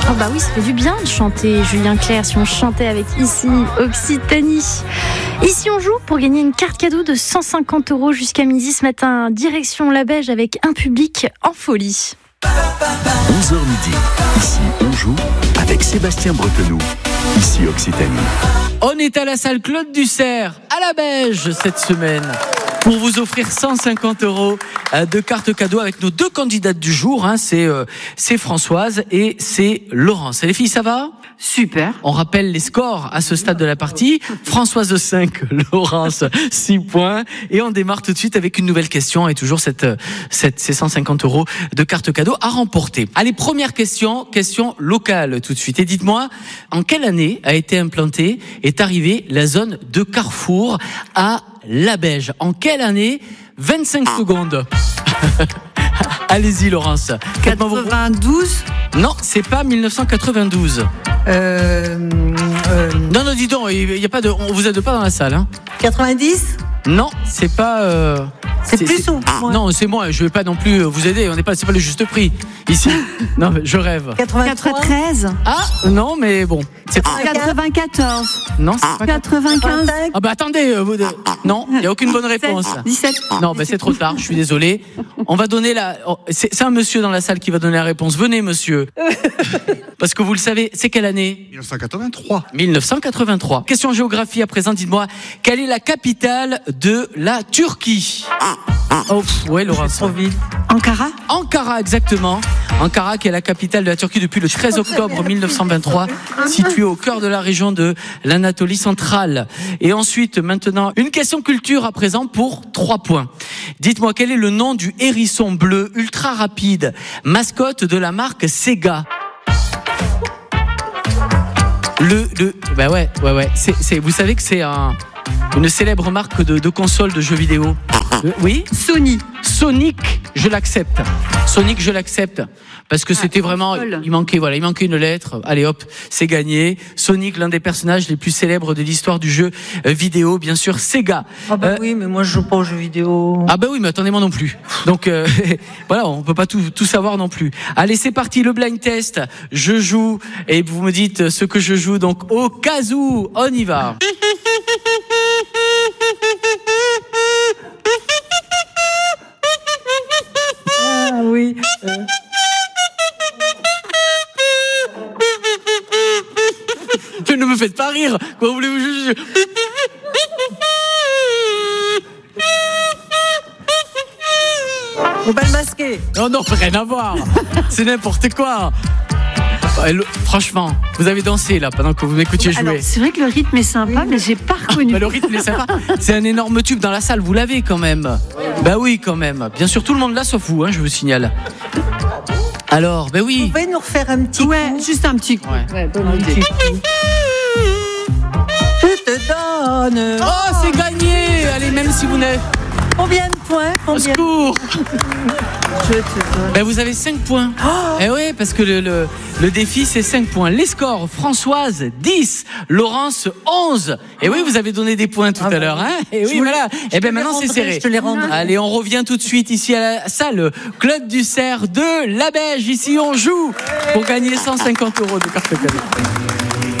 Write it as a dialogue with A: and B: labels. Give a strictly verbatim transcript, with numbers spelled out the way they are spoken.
A: Oh bah oui, ça fait du bien de chanter, Julien Clerc, si on chantait avec Ici Occitanie. Ici on joue pour gagner une carte cadeau de cent cinquante euros jusqu'à midi ce matin, direction la Beige avec un public en folie.
B: onze heures midi, ici on joue avec Sébastien Bretenoux, ici Occitanie.
C: On est à la salle Claude Dussert, à la Beige cette semaine, pour vous offrir cent cinquante euros de cartes cadeaux avec nos deux candidates du jour. Hein, c'est, euh, c'est Françoise et c'est Laurence. Et les filles, ça va ?
D: Super.
C: On rappelle les scores à ce stade de la partie. Françoise cinq, Laurence six points. Et on démarre tout de suite avec une nouvelle question et toujours cette, cette, ces cent cinquante euros de cartes cadeaux à remporter. Allez, première question, question locale tout de suite. Et dites-moi, en quelle année a été implantée, est arrivée la zone de Carrefour à la Beige? En quelle année? vingt-cinq secondes. Allez-y, Laurence.
D: quatre-vingt-douze.
C: Non, c'est pas dix-neuf cent quatre-vingt-douze.
D: Euh, euh,
C: Non, non, dis donc, il y a pas de, on vous aide pas dans la salle, hein.
D: quatre-vingt-dix.
C: Non, c'est pas. Euh,
D: C'est plus ou moins.
C: Non, c'est moi. Je vais pas non plus vous aider. On n'est pas, c'est pas le juste prix ici. Non, mais je rêve.
D: quatre-vingt-treize.
C: Ah, non, mais bon, c'est pas.
D: quatre-vingt-quatorze.
C: Non, c'est pas.
D: quatre-vingt-quinze.
C: Ah bah attendez, euh, vous, euh, non, il y a aucune bonne réponse.
D: dix-sept.
C: Non, bah c'est trop tard. Je suis désolé. On va donner la. oh, c'est, c'est un monsieur dans la salle qui va donner la réponse. Venez, monsieur. Parce que vous le savez, c'est quelle année?
E: dix-neuf cent quatre-vingt-trois.
C: dix-neuf cent quatre-vingt-trois. Question géographie à présent. Dites-moi, quelle est la capitale de la Turquie? Oh, pff, ouais, Laurence.
D: Trop vite. Ankara.
C: Ankara, exactement. Ankara, qui est la capitale de la Turquie depuis le treize octobre mille neuf cent vingt-trois, située au cœur de la région de l'Anatolie centrale. Et ensuite, maintenant, une question culture à présent pour trois points. Dites-moi, quel est le nom du hérisson bleu ultra rapide, mascotte de la marque Sega? Le, le, bah ouais, ouais, ouais. C'est, c'est, vous savez que c'est un, une célèbre marque de, de consoles de jeux vidéo. Oui?
D: Sony.
C: Sonic, je l'accepte. Sonic, je l'accepte. Parce que c'était vraiment, il manquait, voilà, il manquait une lettre. Allez hop, c'est gagné. Sonic, l'un des personnages les plus célèbres de l'histoire du jeu vidéo, bien sûr, Sega.
D: Ah bah
C: Euh,
D: oui, mais moi je joue pas aux jeux vidéo.
C: Ah bah oui, mais attendez, moi non plus. Donc euh, voilà, on peut pas tout, tout savoir non plus. Allez, c'est parti, le blind test. Je joue et vous me dites ce que je joue. Donc au cas où, on y va.
D: Ah oui. Euh.
C: Ne me faites pas rire. Quoi voulez-vous juger?
D: Au bal masqué.
C: Non, non, rien à voir. C'est n'importe quoi. Ouais, le- Franchement, vous avez dansé là pendant que vous m'écoutiez jouer.
D: Alors, c'est vrai que le rythme est sympa, mais j'ai pas reconnu.
C: Bah, le rythme est sympa. C'est un énorme tube dans la salle, vous l'avez quand même. Bah oui, quand même. Bien sûr, tout le monde là sauf vous, hein, je vous signale. Alors, bah
D: Vous
C: oui.
D: pouvez nous refaire un petit
F: Ouais,
D: coup.
F: juste un petit coup.
C: Ouais.
D: Un petit coup. Je te donne.
C: Oh, c'est gagné. Allez, même si vous n'avez...
D: Combien de points?
C: Au
D: Combien?
C: secours.
D: Je te donne.
C: Ben vous avez cinq points. Eh oui, parce que le, le, le défi, c'est cinq points. Les scores, Françoise, dix. Laurence, onze. Et oui, vous avez donné des points tout
D: Ah
C: à
D: bah
C: l'heure.
D: oui.
C: Hein et
D: Je
C: oui,
D: vous
C: voilà.
D: les- je
C: Et
D: te
C: ben
D: les
C: maintenant, c'est
D: rendrai,
C: serré.
D: je te les rendrai.
C: Allez, on revient tout de suite ici à la salle Claude Dussert de la Beige. Ici, on joue pour gagner cent cinquante euros de carte cadeau.